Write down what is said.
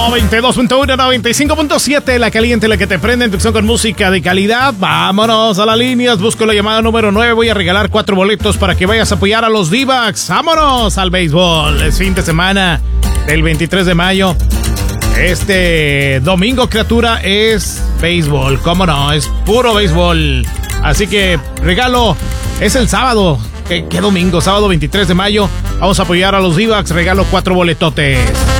92.1, 95.7, la caliente, la que te prende, inducción con música de calidad. Vámonos a las líneas, busco la llamada número 9. Voy a regalar 4 boletos para que vayas a apoyar a los D-backs. Vámonos al béisbol. Es fin de semana del 23 de mayo. Este domingo, criatura, es béisbol. ¿Cómo no? Es puro béisbol. Así que regalo, es el sábado. ¿Qué domingo? Sábado 23 de mayo. Vamos a apoyar a los D-backs. Regalo 4 boletotes.